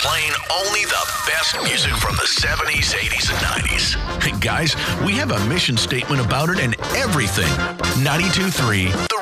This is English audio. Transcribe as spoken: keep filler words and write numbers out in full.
Playing only the best music from the seventies, eighties, and nineties. Hey guys, we have a mission statement about it and everything. ninety-two point three The